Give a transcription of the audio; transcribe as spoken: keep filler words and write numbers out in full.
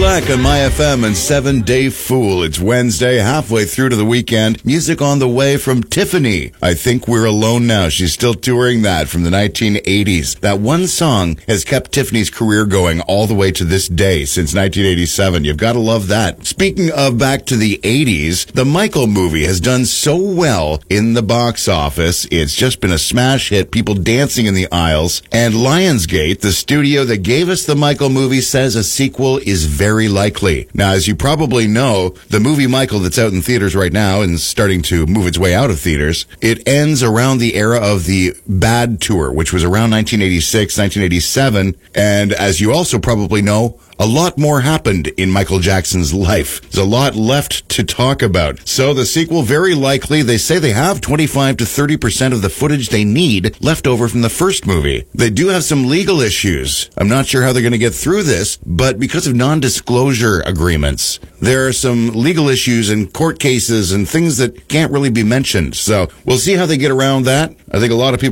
Lack on My F M and Seven Day Fool. It's Wednesday, halfway through to the weekend. Music on the way from Tiffany. I Think We're Alone Now. She's still touring that from the nineteen eighties. That one song has kept Tiffany's career going all the way to this day, since nineteen eighty-seven. You've got to love that. Speaking of back to the eighties, the Michael movie has done so well in the box office. It's just been a smash hit, people dancing in the aisles. And Lionsgate, the studio that gave us the Michael movie, says a sequel is very likely. Now, as you probably know, the movie Michael that's out in theaters right now and starting to move its way out of theaters, it ends around the era of the Bad Tour, which was around nineteen eighty-six, nineteen eighty-seven. And as you also probably know, a lot more happened in Michael Jackson's life. There's a lot left to talk about. So the sequel, very likely. They say they have twenty-five to thirty percent of the footage they need left over from the first movie. They do have some legal issues. I'm not sure how they're going to get through this, but because of non-disclosure agreements, there are some legal issues and court cases and things that can't really be mentioned. So we'll see how they get around that. I think a lot of people